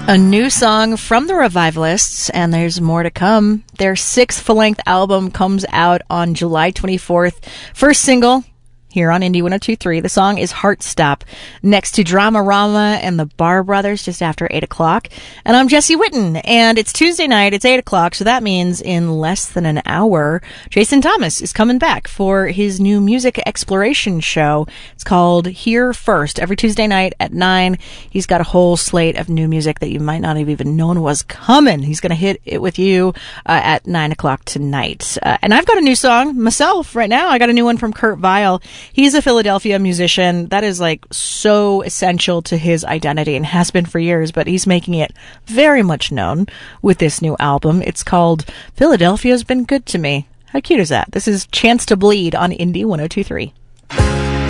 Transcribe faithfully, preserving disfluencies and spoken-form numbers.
A new song from the Revivalists, and there's more to come. Their sixth full-length album comes out on July twenty-fourth. First single here on Indie one oh two point three. The song is Heartstop, next to Dramarama and the Bar Brothers just after eight o'clock. And I'm Jesse Whitten, and it's Tuesday night, it's eight o'clock, so that means in less than an hour, Jason Thomas is coming back for his new music exploration show. It's called Here First. Every Tuesday night at nine, he's got a whole slate of new music that you might not have even known was coming. He's going to hit it with you uh, at nine o'clock tonight. Uh, and I've got a new song myself right now. I got a new one from Kurt Vile. He's a Philadelphia musician. That is like so essential to his identity and has been for years, but he's making it very much known with this new album. It's called Philadelphia's Been Good to Me. How cute is that? This is Chance to Bleed on Indie one oh two point three.